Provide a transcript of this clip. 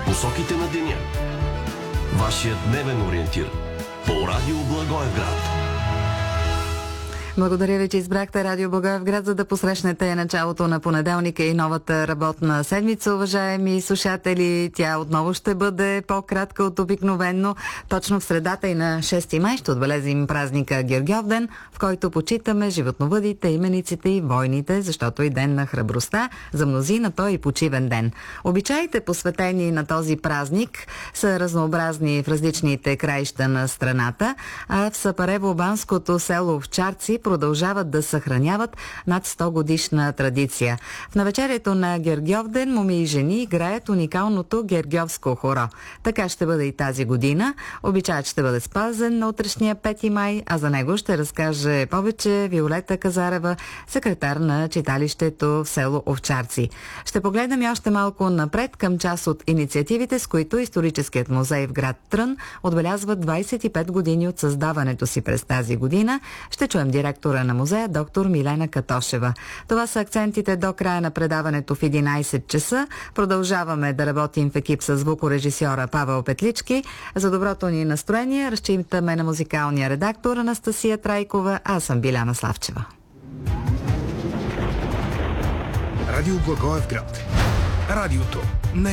посоките на деня. Вашият дневен ориентир по Радио Благоевград. Благодаря ви, че избрахте Радио Благоевград, за да посрещнете началото на понеделника и новата работна седмица, уважаеми слушатели. Тя отново ще бъде по-кратка от обикновено. Точно в средата и на 6 май ще отбелезим празника Гергьовден, в който почитаме животновъдите, имениците и войните, защото и ден на храбростта. За мнозина той и почивен ден. Обичаите, посветени на този празник, са разнообразни в различните краища на страната, а в Сапарево-банското село Овчарци продължават да съхраняват над 100 годишна традиция. В навечерието на Гергьовден моми и жени играят уникалното гергьовско хоро. Така ще бъде и тази година. Обичаят ще бъде спазен на утрешния 5 май, а за него ще разкаже повече Виолета Казарева, секретар на читалището в село Овчарци. Ще погледнем и още малко напред към част от инициативите, с които историческият музей в град Трън отбелязва 25 години от създаването си през тази година. Ще чуем директора на музея, доктор Милена Катошева. Това са акцентите до края на предаването в 11 часа. Продължаваме да работим в екип с звукорежисьора Павел Петлички. За доброто ни настроение разчитаме на музикалния редактор Анастасия Трайкова. Аз съм Биляна Славчева. Радио Благоевград. Радиото